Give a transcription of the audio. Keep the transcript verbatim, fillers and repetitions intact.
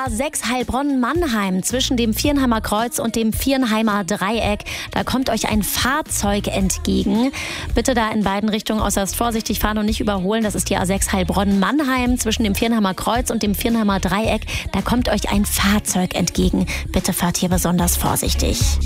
A sechs Heilbronn-Mannheim zwischen dem Viernheimer Kreuz und dem Viernheimer Dreieck. Da kommt euch ein Fahrzeug entgegen. Bitte da in beiden Richtungen äußerst vorsichtig fahren und nicht überholen. Das ist die A sechs Heilbronn-Mannheim zwischen dem Viernheimer Kreuz und dem Viernheimer Dreieck. Da kommt euch ein Fahrzeug entgegen. Bitte fahrt hier besonders vorsichtig.